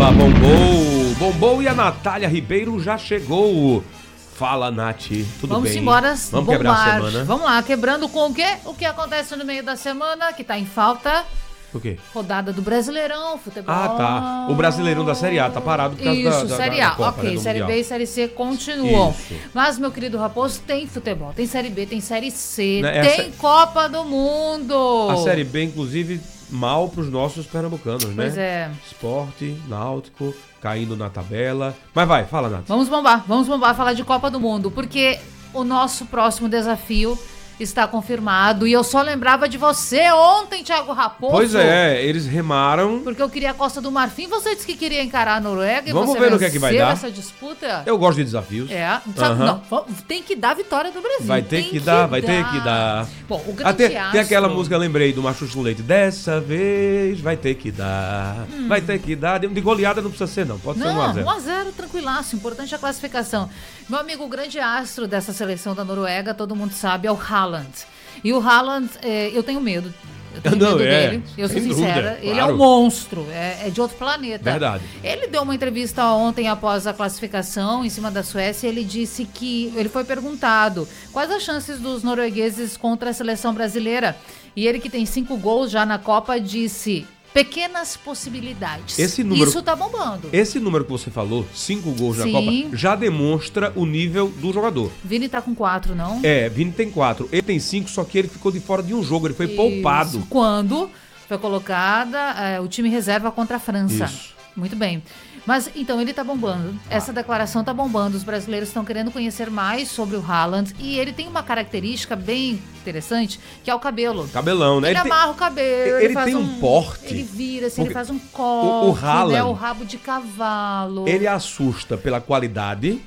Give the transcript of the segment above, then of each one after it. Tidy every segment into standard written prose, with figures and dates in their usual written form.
Ela bombou, bombou e a Natália Ribeiro já chegou. Fala, Nath, tudo Vamos bem? embora, Vamos quebrar a semana? Vamos lá, quebrando com o quê? O que acontece no meio da semana, que tá em falta. O quê? Rodada do Brasileirão, futebol. Ah, tá. O Brasileirão da Série A tá parado por causa Isso, da Série A. Copa, Ok, né, do Série Mundial. B e Série C continuam. Isso. Mas, meu querido Raposo, tem futebol. Tem Série B, tem Série C, Né, tem Copa do Mundo. A Série B, inclusive, mal pros nossos pernambucanos, né? Pois é. Sport, Náutico, caindo na tabela. Mas vai, fala, Nath. Vamos bombar, falar de Copa do Mundo, porque o nosso próximo desafio está confirmado. E eu só lembrava de você ontem, Thiago Raposo. Pois é, eles remaram. Porque eu queria a Costa do Marfim. Você disse que queria encarar a Noruega. Vamos e você ver no que é que vai venceu dar. essa disputa. Eu gosto de desafios. É, Aham. não, tem que dar a vitória do Brasil. Vai ter que dar, vai ter que dar. Bom, o grande astro... Tem aquela música, lembrei, do Machucho Leite. Dessa vez vai ter que dar. Vai ter que dar. De goleada não precisa ser, não. Pode ser 1-0. 1-0, tranquilaço. Importante a classificação. Meu amigo, o grande astro dessa seleção da Noruega, todo mundo sabe, é o Haaland. E o Haaland, eu tenho medo. Eu tenho medo dele. Eu sou sincera. Dúvida, ele claro. é um monstro. É de outro planeta. Verdade. Ele deu uma entrevista ontem após a classificação em cima da Suécia. Ele disse que... Ele foi perguntado quais as chances dos noruegueses contra a seleção brasileira. E ele, que tem 5 gols já na Copa, disse... Pequenas possibilidades. Isso tá bombando. Esse número que você falou, 5 gols na Sim. Copa, já demonstra o nível do jogador. Vini tá com 4, não? Vini tem 4. Ele tem 5, só que ele ficou de fora de um jogo. Ele foi poupado. Quando foi colocada o time reserva contra a França. Isso. Muito bem. Mas, então, ele tá bombando. Essa declaração tá bombando. Os brasileiros estão querendo conhecer mais sobre o Haaland. E ele tem uma característica bem interessante, que é o cabelo. Cabelão, né? Ele amarra o cabelo. Ele faz tem um porte. Ele vira, assim, Porque ele faz um corte, o Haaland, né? O rabo de cavalo. Ele assusta pela qualidade,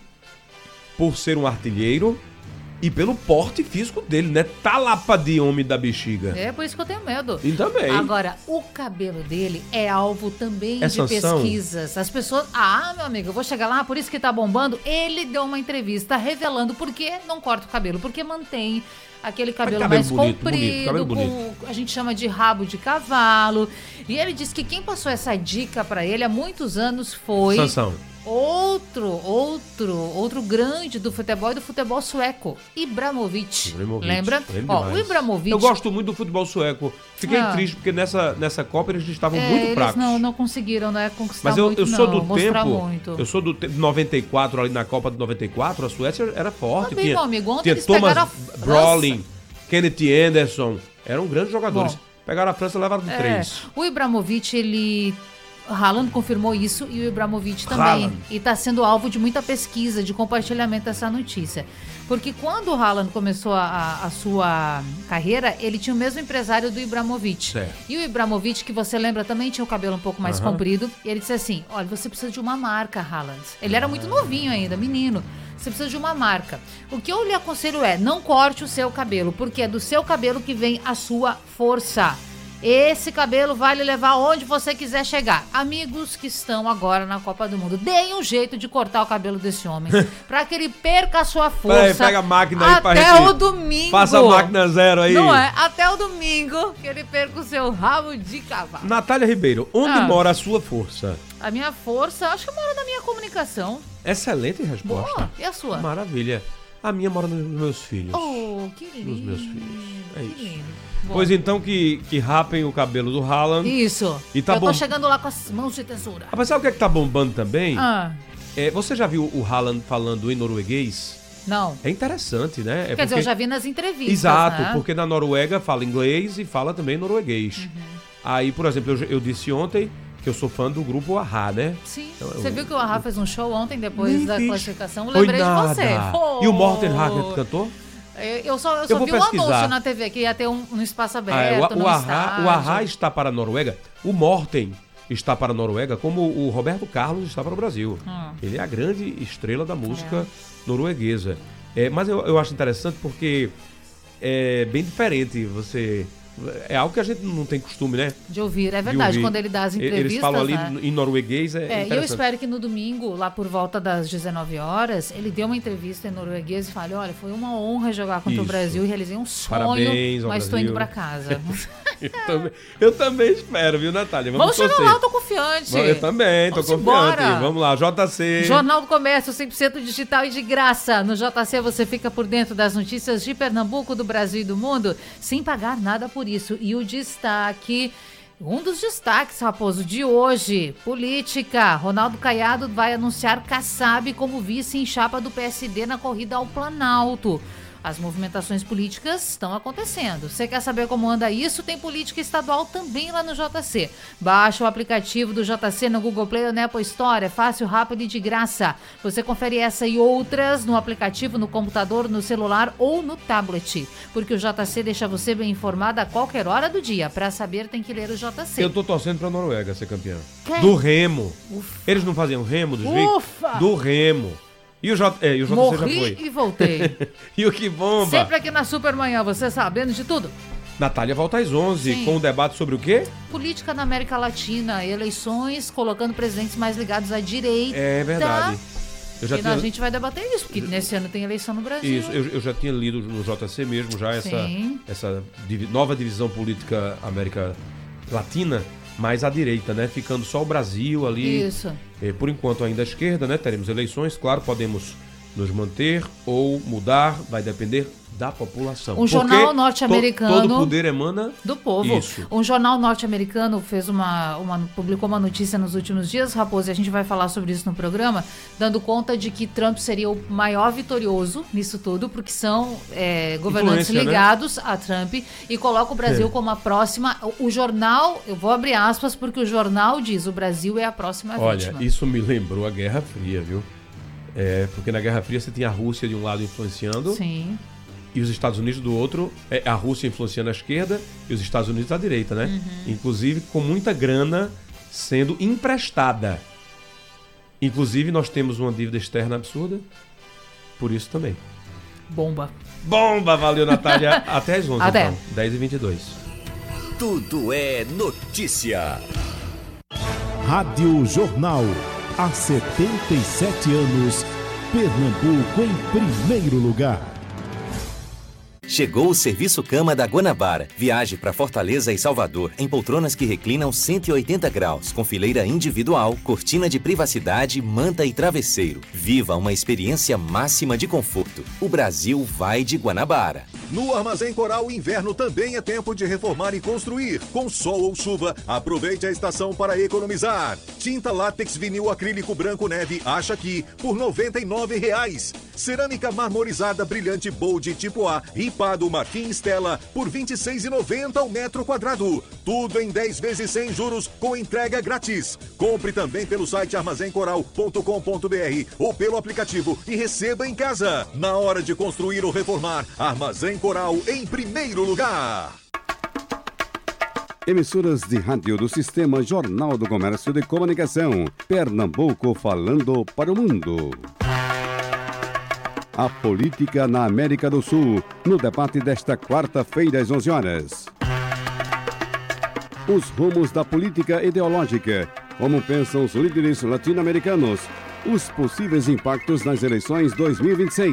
por ser um artilheiro e pelo porte físico dele, né? Talapa de homem da bexiga. É por isso que eu tenho medo. E também. Agora, o cabelo dele é alvo também de Sansão? pesquisas. As pessoas... meu amigo, eu vou chegar lá, por isso que tá bombando. Ele deu uma entrevista revelando por que não corta o cabelo. Porque mantém aquele cabelo mais bonito, comprido, cabelo com bonito. a gente chama de rabo de cavalo. E ele disse que quem passou essa dica pra ele há muitos anos foi... Sansão. Outro grande do futebol e do futebol sueco, Ibrahimovic. Lembra? O Ibrahimovic... Eu gosto muito do futebol sueco. Fiquei triste porque nessa Copa eles estavam muito fracos. Eles não conseguiram, né, conquistar Mas muito, eu sou não, do mostrar tempo. muito. Eu sou do tempo de 94, ali na Copa de 94, a Suécia era forte. Também, meu amigo, ontem tinha eles Thomas pegaram Brolin, Kenneth Anderson. Eram grandes jogadores. Bom, Pegaram a França e levaram de 3. O Ibrahimovic, Haaland confirmou isso e o Ibrahimovic também. Haaland. E está sendo alvo de muita pesquisa, de compartilhamento dessa notícia. Porque quando o Haaland começou a sua carreira, ele tinha o mesmo empresário do Ibrahimovic. Certo. E o Ibrahimovic, que você lembra, também tinha o cabelo um pouco mais comprido. E ele disse assim, olha, você precisa de uma marca, Haaland. Ele era muito novinho ainda, menino. Você precisa de uma marca. O que eu lhe aconselho não corte o seu cabelo, porque é do seu cabelo que vem a sua força. Esse cabelo vai lhe levar onde você quiser chegar. Amigos que estão agora na Copa do Mundo, deem um jeito de cortar o cabelo desse homem, pra que ele perca a sua força. Pega a máquina aí pra até o domingo. Faça a máquina zero aí. Não é? Até o domingo que ele perca o seu rabo de cavalo. Natália Ribeiro, onde mora a sua força? A minha força, acho que mora na minha comunicação. Excelente resposta. Boa. E a sua? Maravilha. A minha mora nos meus filhos. Oh, que lindo. Nos meus filhos. É Que isso. lindo. Bom. Pois então que rapem o cabelo do Haaland. Isso. E tá eu tô bom. chegando lá com as mãos de tesoura. Rapaz, sabe o que é que tá bombando também? Você já viu o Haaland falando em norueguês? Não. É interessante, né? Quer dizer, eu já vi nas entrevistas. Exato, né? porque na Noruega fala inglês e fala também norueguês. Aí, por exemplo, eu disse ontem que eu sou fã do grupo Ahá, né? Sim. Então, Você viu que o Ahá fez um show ontem, depois Nem da fiz. classificação? Eu Foi lembrei nada. de você. E o Morten Harket cantou? Eu só vou vi um pesquisar. anúncio na TV que ia ter um espaço aberto, o Ahá está para a Noruega. O Morten está para a Noruega, como o Roberto Carlos está para o Brasil. Ele é a grande estrela da música norueguesa. Mas eu acho interessante porque é bem diferente você... É algo que a gente não tem costume, né? De ouvir, é verdade. ouvir. Quando ele dá as entrevistas, Eles falam ali né? em norueguês, E eu interessante. espero que no domingo, lá por volta das 19 horas, ele dê uma entrevista em norueguês e fale, olha, foi uma honra jogar contra o Isso. Brasil e realizei um sonho, Parabéns ao mas estou indo Brasil. para casa. Eu também espero, viu, Natália? Vamos chegar lá, eu tô confiante. Eu também, tô confiante. Embora. Vamos lá, JC. Jornal do Comércio, 100% digital e de graça. No JC você fica por dentro das notícias de Pernambuco, do Brasil e do mundo, sem pagar nada por isso. E o destaque... Um dos destaques, Raposo, de hoje, política. Ronaldo Caiado vai anunciar Kassab como vice em chapa do PSD na corrida ao Planalto. As movimentações políticas estão acontecendo. Você quer saber como anda isso? Tem política estadual também lá no JC. Baixa o aplicativo do JC no Google Play ou na Apple Store. É fácil, rápido e de graça. Você confere essa e outras no aplicativo, no computador, no celular ou no tablet. Porque o JC deixa você bem informado a qualquer hora do dia. Para saber, tem que ler o JC. Eu tô torcendo pra Noruega ser campeã. Quem? Do remo. Ufa. Eles não faziam remo dos Ufa. Do remo. E o JC já Morri foi. e voltei. E o que bomba. Sempre aqui na Supermanhã, você sabendo de tudo. Natália volta às 11 Sim. com um debate sobre o quê? Política na América Latina, eleições, colocando presidentes mais ligados à direita. É verdade. A gente vai debater isso, porque nesse ano tem eleição no Brasil. Isso, eu já tinha lido no JC mesmo já essa nova divisão política América Latina, mais à direita, né? Ficando só o Brasil ali. Isso. Por enquanto ainda à esquerda, né? Teremos eleições, claro, podemos nos manter ou mudar, vai depender da população. Um jornal norte-americano... Todo poder emana do povo. Isso. Um jornal norte-americano publicou uma notícia nos últimos dias, Raposo, e a gente vai falar sobre isso no programa, dando conta de que Trump seria o maior vitorioso nisso tudo, porque são governantes ligados, né, a Trump, e coloca o Brasil como a próxima... O jornal, eu vou abrir aspas, porque o jornal diz, o Brasil é a próxima vítima. Olha, isso me lembrou a Guerra Fria, viu? Porque na Guerra Fria você tinha a Rússia de um lado influenciando... Sim. E os Estados Unidos do outro, a Rússia influenciando a esquerda e os Estados Unidos à direita, né? Uhum. Inclusive com muita grana sendo emprestada. Inclusive nós temos uma dívida externa absurda, por isso também. Bomba, valeu, Natália. Até às 11, Até. Então, 10h22. Tudo é notícia. Rádio Jornal, há 77 anos, Pernambuco em primeiro lugar. Chegou o Serviço Cama da Guanabara. Viaje para Fortaleza e Salvador em poltronas que reclinam 180 graus, com fileira individual, cortina de privacidade, manta e travesseiro. Viva uma experiência máxima de conforto. O Brasil vai de Guanabara. No Armazém Coral, o inverno também é tempo de reformar e construir. Com sol ou chuva, aproveite a estação para economizar. Tinta látex vinil acrílico branco neve, acha aqui, por R$ 99,00. Cerâmica marmorizada brilhante Bold tipo A, ripado Marquinhos Stella, por R$ 26,90 ao metro quadrado. Tudo em 10 vezes sem juros, com entrega grátis. Compre também pelo site armazencoral.com.br ou pelo aplicativo e receba em casa. Na hora de construir ou reformar, Armazém Coral em primeiro lugar. Emissoras de rádio do Sistema Jornal do Comércio de Comunicação. Pernambuco falando para o mundo. A política na América do Sul, no debate desta quarta-feira às 11 horas. Os rumos da política ideológica, como pensam os líderes latino-americanos, os possíveis impactos nas eleições 2026.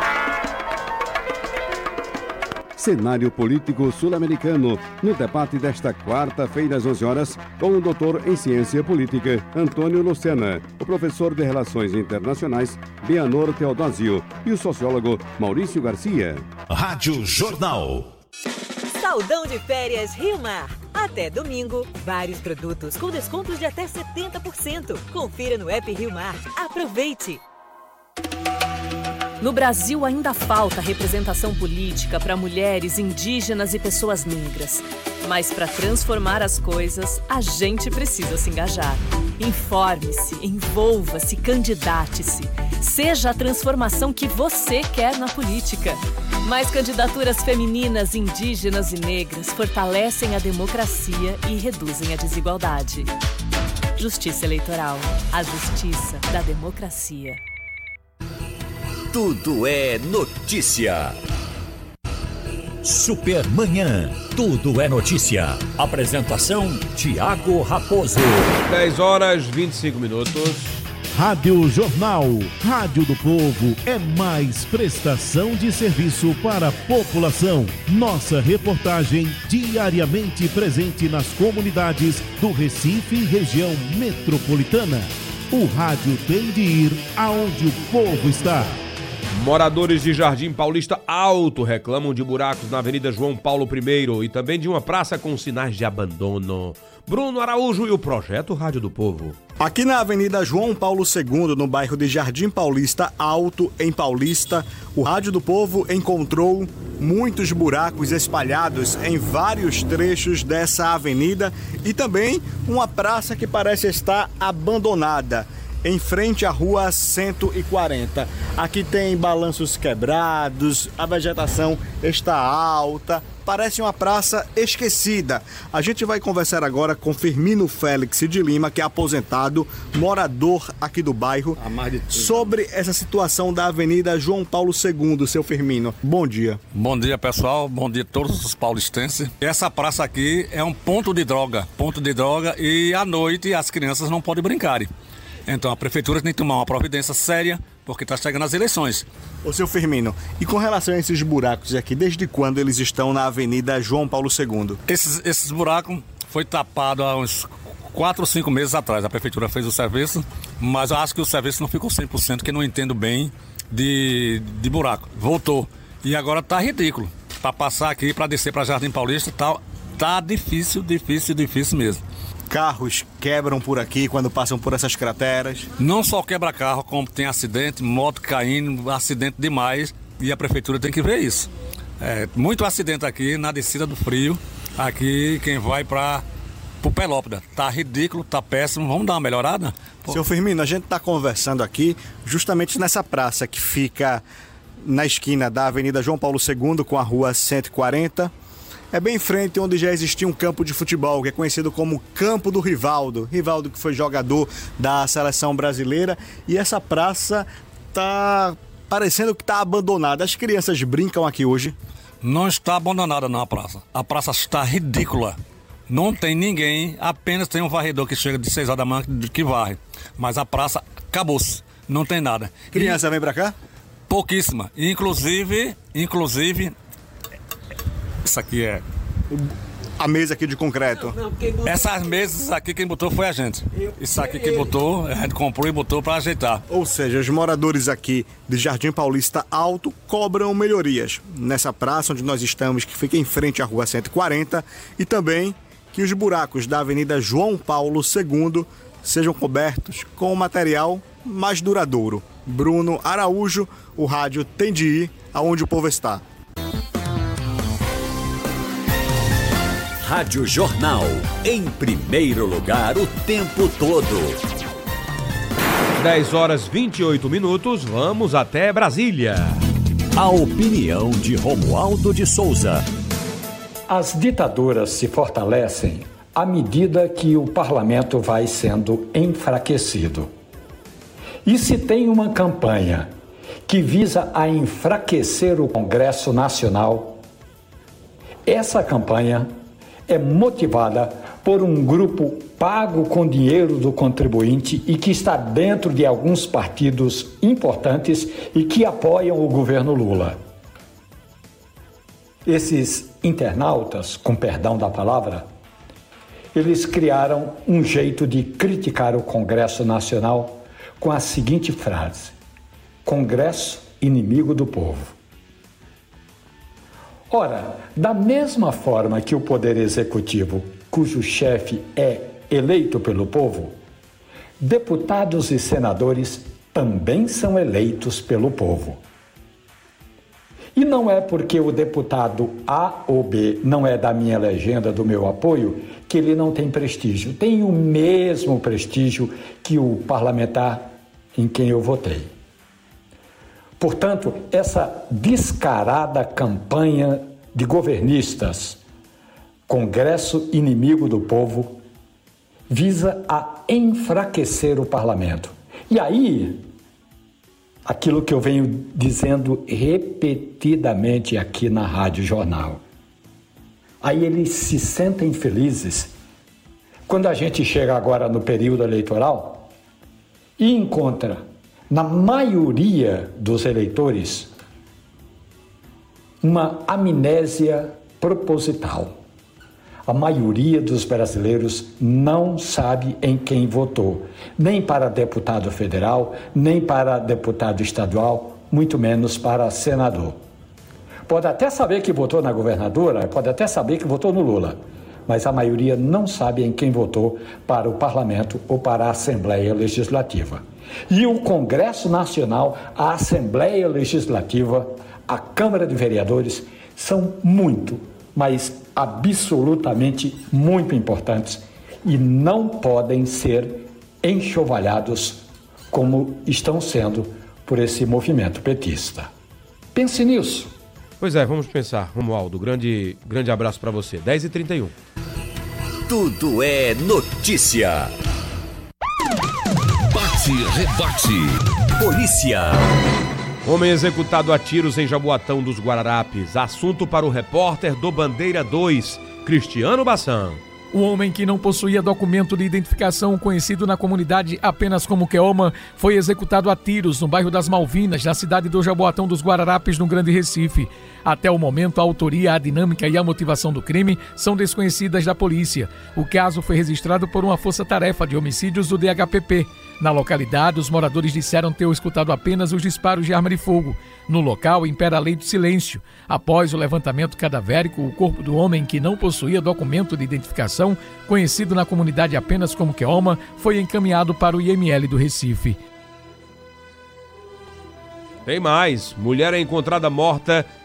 Cenário político sul-americano, no debate desta quarta-feira às 11 horas, com o doutor em Ciência Política, Antônio Lucena, o professor de Relações Internacionais, Bianor Teodósio, e o sociólogo Maurício Garcia. Rádio Jornal. Saldão de férias Rio Mar. Até domingo, vários produtos com descontos de até 70%. Confira no app Rio Mar. Aproveite! No Brasil ainda falta representação política para mulheres, indígenas e pessoas negras. Mas para transformar as coisas, a gente precisa se engajar. Informe-se, envolva-se, candidate-se. Seja a transformação que você quer na política. Mais candidaturas femininas, indígenas e negras fortalecem a democracia e reduzem a desigualdade. Justiça Eleitoral. A justiça da democracia. Tudo é notícia. Supermanhã. Tudo é notícia. Apresentação: Tiago Raposo. 10h25. Rádio Jornal, Rádio do Povo, é mais prestação de serviço para a população. Nossa reportagem diariamente presente nas comunidades do Recife e região metropolitana. O rádio tem de ir aonde o povo está. Moradores de Jardim Paulista Alto reclamam de buracos na Avenida João Paulo I e também de uma praça com sinais de abandono. Bruno Araújo e o Projeto Rádio do Povo. Aqui na Avenida João Paulo II, no bairro de Jardim Paulista Alto, em Paulista, o Rádio do Povo encontrou muitos buracos espalhados em vários trechos dessa avenida e também uma praça que parece estar abandonada, em frente à rua 140. Aqui tem balanços quebrados, a vegetação está alta, parece uma praça esquecida. A gente vai conversar agora com Firmino Félix de Lima, que é aposentado, morador aqui do bairro, sobre essa situação da Avenida João Paulo II. Seu Firmino, bom dia. Bom dia, pessoal. Bom dia a todos os paulistenses. Essa praça aqui é um ponto de droga e à noite as crianças não podem brincar. Então a prefeitura tem que tomar uma providência séria, porque está chegando as eleições. Ô, seu Firmino, e com relação a esses buracos aqui, desde quando eles estão na Avenida João Paulo II? Esses buracos foi tapado há uns 4 ou 5 meses atrás. A prefeitura fez o serviço, mas eu acho que o serviço não ficou 100%, que não entendo bem de buraco. Voltou. E agora tá ridículo. Para passar aqui, para descer para Jardim Paulista, tá difícil mesmo. Carros quebram por aqui quando passam por essas crateras? Não só quebra carro, como tem acidente, moto caindo, acidente demais, e a prefeitura tem que ver isso. Muito acidente aqui na descida do Frio, aqui quem vai para o Pelópida. Tá ridículo, tá péssimo, vamos dar uma melhorada? Seu Firmino, a gente tá conversando aqui justamente nessa praça que fica na esquina da Avenida João Paulo II com a rua 140. É bem em frente onde já existia um campo de futebol, que é conhecido como Campo do Rivaldo. Rivaldo, que foi jogador da seleção brasileira. E essa praça tá parecendo que tá abandonada. As crianças brincam aqui hoje? Não está abandonada não a praça. A praça está ridícula. Não tem ninguém, apenas tem um varredor que chega de 6 horas da manhã que varre. Mas a praça acabou-se. Não tem nada. Criança vem pra cá? Pouquíssima. Inclusive... Isso aqui é... A mesa aqui de concreto. Essas mesas aqui quem botou foi a gente. Isso aqui quem botou, a gente comprou e botou para ajeitar. Ou seja, os moradores aqui de Jardim Paulista Alto cobram melhorias nessa praça onde nós estamos, que fica em frente à rua 140, e também que os buracos da Avenida João Paulo II sejam cobertos com material mais duradouro. Bruno Araújo, o rádio tem de ir aonde o povo está. Rádio Jornal, em primeiro lugar o tempo todo. 10h28, vamos até Brasília. A opinião de Romualdo de Souza. As ditaduras se fortalecem à medida que o parlamento vai sendo enfraquecido. E se tem uma campanha que visa a enfraquecer o Congresso Nacional, essa campanha é motivada por um grupo pago com dinheiro do contribuinte e que está dentro de alguns partidos importantes e que apoiam o governo Lula. Esses internautas, com perdão da palavra, eles criaram um jeito de criticar o Congresso Nacional com a seguinte frase: Congresso inimigo do povo. Ora, da mesma forma que o Poder Executivo, cujo chefe é eleito pelo povo, deputados e senadores também são eleitos pelo povo. E não é porque o deputado A ou B não é da minha legenda, do meu apoio, que ele não tem prestígio. Tem o mesmo prestígio que o parlamentar em quem eu votei. Portanto, essa descarada campanha de governistas, Congresso inimigo do povo, visa a enfraquecer o parlamento. E aí, aquilo que eu venho dizendo repetidamente aqui na Rádio Jornal, aí eles se sentem felizes quando a gente chega agora no período eleitoral e encontra, na maioria dos eleitores, uma amnésia proposital. A maioria dos brasileiros não sabe em quem votou, nem para deputado federal, nem para deputado estadual, muito menos para senador. Pode até saber que votou na governadora, pode até saber que votou no Lula, mas a maioria não sabe em quem votou para o parlamento ou para a Assembleia Legislativa. E o Congresso Nacional, a Assembleia Legislativa, a Câmara de Vereadores são muito, mas absolutamente muito importantes e não podem ser enxovalhados como estão sendo por esse movimento petista. Pense nisso. Pois é, vamos pensar. Romualdo, grande abraço para você. 10h31. Tudo é notícia. Bate, rebate. Polícia. Homem executado a tiros em Jaboatão dos Guararapes. Assunto para o repórter do Bandeira 2, Cristiano Bassan. O homem que não possuía documento de identificação, conhecido na comunidade apenas como Queoma, foi executado a tiros no bairro das Malvinas, na cidade do Jaboatão dos Guararapes, no Grande Recife. Até o momento, a autoria, a dinâmica e a motivação do crime são desconhecidas da polícia. O caso foi registrado por uma força-tarefa de homicídios do DHPP. Na localidade, os moradores disseram ter escutado apenas os disparos de arma de fogo. No local, impera a lei do silêncio. Após o levantamento cadavérico, o corpo do homem que não possuía documento de identificação, conhecido na comunidade apenas como Queoma, foi encaminhado para o IML do Recife. Tem mais. Mulher é encontrada morta